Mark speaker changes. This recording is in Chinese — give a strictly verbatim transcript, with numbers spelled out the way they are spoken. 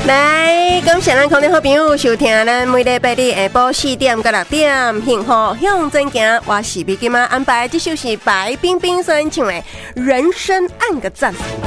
Speaker 1: 来，感谢咱空中好朋友收听咱每礼拜日下晡四点到六点，幸福向前行。我是比今晚安排这首是白冰冰所演唱的《人生按个赞》。